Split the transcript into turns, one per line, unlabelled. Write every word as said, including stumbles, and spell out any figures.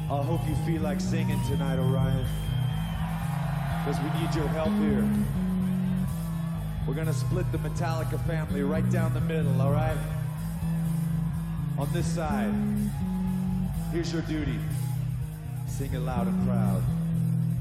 I hope you feel like singing tonight, Orion, because we need your help here. We're gonna split the Metallica family right down the middle, all right? On this side, here's your duty. Sing it loud and proud.